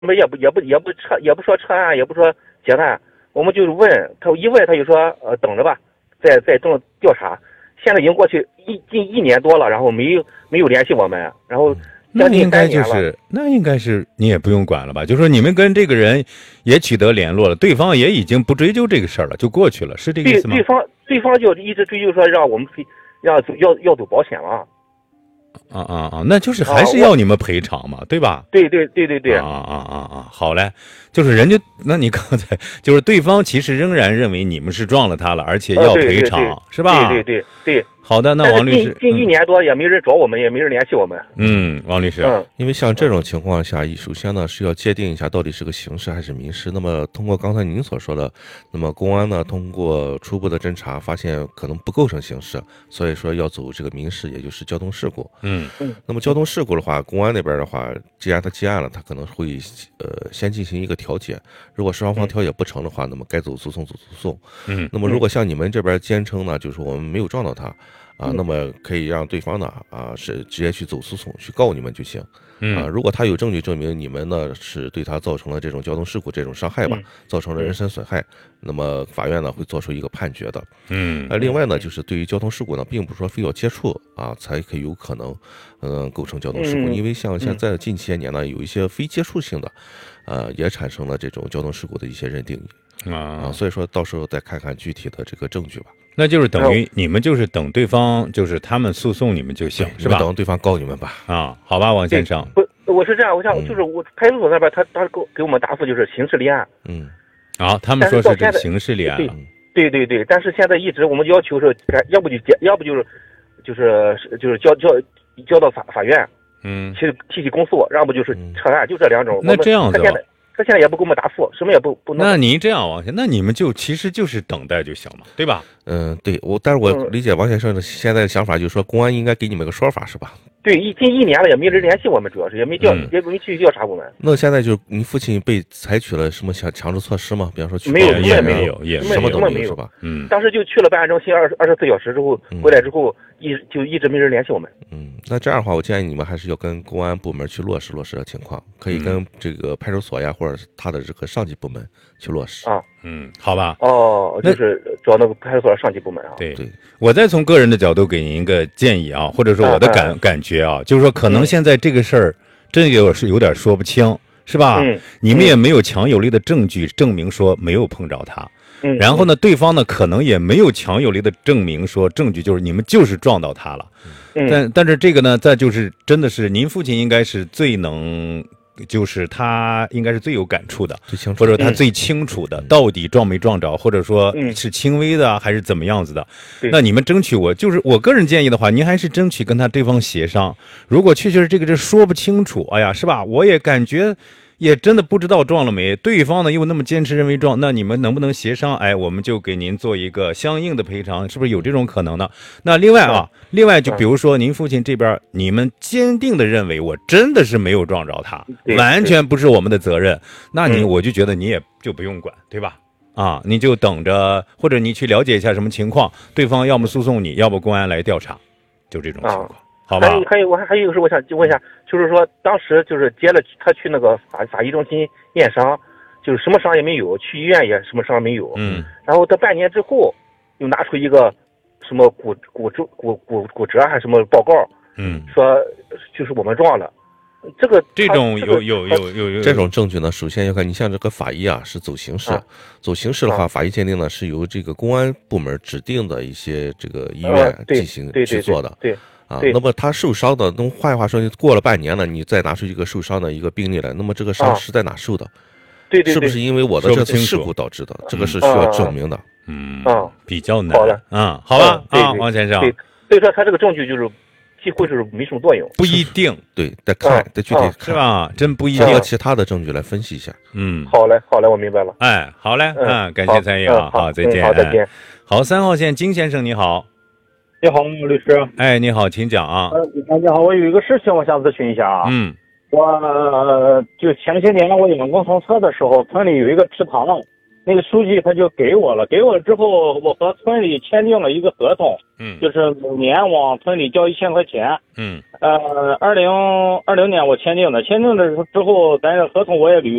们也不说撤案，也不说结案，我们就是问他，一问他就说等着吧，再正调查。现在已经过去近1年多了，然后没有联系我们，然后那应该是你也不用管了吧？就说你们跟这个人也取得联络了，对方也已经不追究这个事儿了，就过去了，是这个意思吗？ 对方就一直追究说让我们要走保险了。 那就是还是要你们赔偿嘛，对吧？ 对。 好嘞，就是人家，那你刚才就是对方其实仍然认为你们是撞了他了，而且要赔偿，是吧？ 对。 好的，那王律师， 近1年多也没人找我们，也没人联系我们。 王律师， 因为像这种情况下，首先呢是要界定一下到底是个刑事还是民事。那么通过刚才您所说的，那么公安呢通过初步的侦查发现可能不构成刑事，所以说要走这个民事，也就是交通事故。那么交通事故的话，公安那边的话，既然他结案了，他可能会先进行一个调解。如果双方调解不成的话，那么该走诉讼走诉讼。那么如果像你们这边坚称呢，就是我们没有撞到他。那么可以让对方呢是直接去走诉讼去告你们就行。如果他有证据证明你们呢是对他造成了这种交通事故这种伤害吧，造成了人身损害，那么法院呢会做出一个判决的。另外呢就是对于交通事故呢，并不是说非要接触才可以有可能构成交通事故，因为像现在近些年呢有一些非接触性的也产生了这种交通事故的一些认定所以说到时候再看看具体的这个证据吧。 那就是等于你们就是等对方，就是他们诉讼你们就行，是吧？ 等对方告你们吧。 好吧，王先生。 不，我是这样，我想就是我派出所那边他给我们答复就是刑事立案。 他们说是这刑事立案了。 对，但是现在一直我们要求是，要不就是交到法院，提起公诉，要不就是撤案，就这2种。 那这样子他现在也不给我们答复，什么也不弄。 那您这样，王先生，那你们其实就是等待就行嘛，对吧？ 对，但是我理解王先生的现在的想法，就是说公安应该给你们个说法，是吧？ 对，近1年了也没人联系我们，主要是也没继续调查我们。 那现在就是你父亲被采取了什么强制措施吗？比方说没有， 什么都没有是吧？ 当时就去了办案中心24小时之后回来之后，一直没人联系我们。 那这样的话，我建议你们还是要跟公安部门去落实的情况，可以跟这个派出所呀，或者是他的这个上级部门去落实。 好吧。 就是找那个派出所上级部门对，我再从个人的角度给您一个建议或者说我的感觉就是说可能现在这个事儿真有点说不清，是吧？你们也没有强有力的证据证明说没有碰着他。然后呢，对方呢可能也没有强有力的证明说证据就是你们就是撞到他了。但是这个呢，再就是真的是您父亲应该是最能。就是他应该是最有感触的，或者他最清楚的，到底撞没撞着，或者说是轻微的还是怎么样子的。那你们争取，我个人建议的话，您还是争取跟他对方协商。如果确实这个这说不清楚，是吧？我也感觉也真的不知道撞了没，对方呢又那么坚持认为撞，那你们能不能协商？我们就给您做一个相应的赔偿，是不是有这种可能呢？那另外就比如说您父亲这边，你们坚定的认为我真的是没有撞着他，完全不是我们的责任，那我就觉得你也就不用管，对吧？你就等着，或者你去了解一下什么情况，对方要么诉讼你，要不公安来调查，就这种情况。好吧。 还有一个事，我想就问一下，就是说当时就是接了他去那个法医中心验伤，就是什么伤也没有，去医院也什么伤没有。然后他半年之后又拿出一个什么骨折还是什么报告，说就是我们撞了。 这种有这种证据呢，首先要看你像这个法医是走刑事，走刑事的话，法医鉴定呢是由这个公安部门指定的一些这个医院进行去做的。那么他受伤的，那换句话说，过了半年了，你再拿出一个受伤的一个病例来，那么这个伤是在哪受的？是不是因为我的这次事故导致的？这个是需要证明的。 比较难。好吧。王先生。 所以说他这个证据就是几乎是没什么作用。 不一定。 对，得看，得具体看， 是吧？真不一定。 要其他的证据来分析一下。 好嘞，我明白了。 好嘞。感谢参与好，再见。 好，再见。 好，3号线金先生你好。 你好，律师。 你好，请讲你好，我有一个事情我想咨询一下我就前些年我用公共车的时候，村里有一个池塘， 那个书记他就给我了，给我之后，我和村里签订了一个合同，就是每年往村里交1000块钱，2020年我签订的之后，咱这合同我也